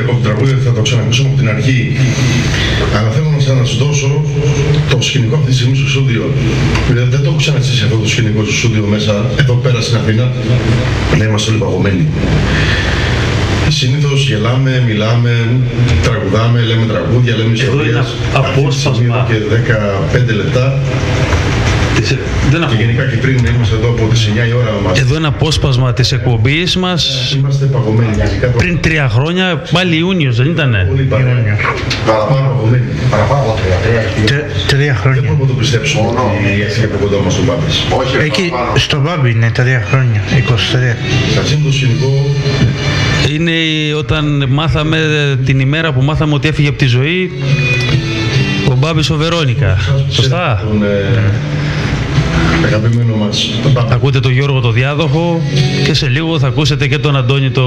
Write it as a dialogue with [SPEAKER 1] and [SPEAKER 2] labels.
[SPEAKER 1] διακόπτω το τραγούδι, θα το ξανακούσουμε από την αρχή. Αλλά θέλω να σας δώσω το σκηνικό αυτή τη στιγμή στο στούντιο. Δηλαδή δεν το έχω ξαναζήσει αυτό το σκηνικό στο στούντιο μέσα, εδώ πέρα στην Αθήνα. Να είμαστε όλοι παγωμένοι. Συνήθως γελάμε, μιλάμε, τραγουδάμε, λέμε τραγούδια, λέμε ιστορίες.
[SPEAKER 2] Απόσπασμα.
[SPEAKER 1] Και 15 λεπτά. Και γενικά και πριν είμαστε εδώ από τις 9 η ώρα μας.
[SPEAKER 2] Εδώ είναι απόσπασμα της εκπομπής μας.
[SPEAKER 1] Είμαστε παγωμένοι.
[SPEAKER 2] Πριν 3 χρόνια, πάλι Ιούνιος, δεν ήτανε?
[SPEAKER 1] Πολύ παραπάνω παγωμένοι. Παραπάνω από
[SPEAKER 3] 3 χρόνια.
[SPEAKER 1] Δεν μπορούμε να το πιστέψουμε ότι έφυγε από κοντά μας ο Μπάμπης.
[SPEAKER 3] Εκεί στο Μπάμπη είναι 3 χρόνια, 23.
[SPEAKER 1] Σας είναι το σκηνικό.
[SPEAKER 2] Είναι όταν μάθαμε, την ημέρα που μάθαμε ότι έφυγε από τη ζωή ο Μπάμπης ο Βερόνικα. Σωστά?
[SPEAKER 1] Αγαπημένο μας.
[SPEAKER 2] Ακούτε τον Γιώργο το Διάδοχο και σε λίγο θα ακούσετε και τον Αντώνη